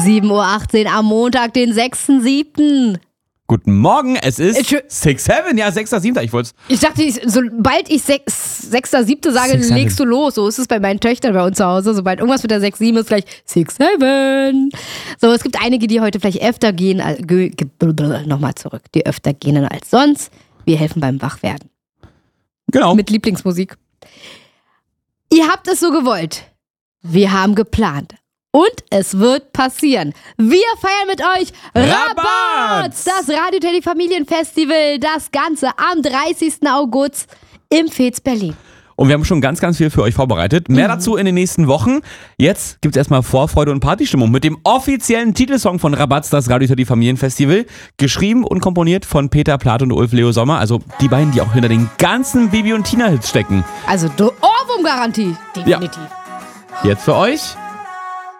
7:18 Uhr am Montag, den 6.7. Guten Morgen, es ist 6-7, ja, 6.7. Ich dachte, sobald ich 6.7. sage, 6-7. legst du los. So ist es bei meinen Töchtern bei uns zu Hause. Sobald irgendwas mit der 6-7 ist, gleich 6-7. So, es gibt einige, die heute vielleicht öfter gehen, nochmal zurück, die öfter gehen als sonst. Wir helfen beim Wachwerden. Genau. Mit Lieblingsmusik. Ihr habt es so gewollt. Wir haben geplant. Und es wird passieren. Wir feiern mit euch Rabatz! Das Radio Teddy Familienfestival. Das Ganze am 30. August im Fez Berlin. Und wir haben schon ganz, ganz viel für euch vorbereitet. Mehr dazu in den nächsten Wochen. Jetzt gibt's erstmal Vorfreude und Partystimmung mit dem offiziellen Titelsong von Rabatz, das Radio Teddy Familienfestival. Geschrieben und komponiert von Peter Plath und Ulf Leo Sommer. Also die beiden, die auch hinter den ganzen Bibi und Tina-Hits stecken. Also Ohrwurm-Garantie. Definitiv. Ja. Jetzt für euch